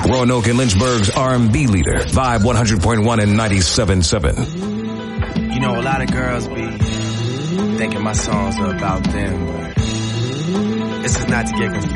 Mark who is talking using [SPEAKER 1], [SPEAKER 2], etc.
[SPEAKER 1] Roanoke and Lynchburg's R&B leader. Vibe 100.1 and 97.7.
[SPEAKER 2] You know, a lot of girls be thinking my songs are about them, but this is not to get confused.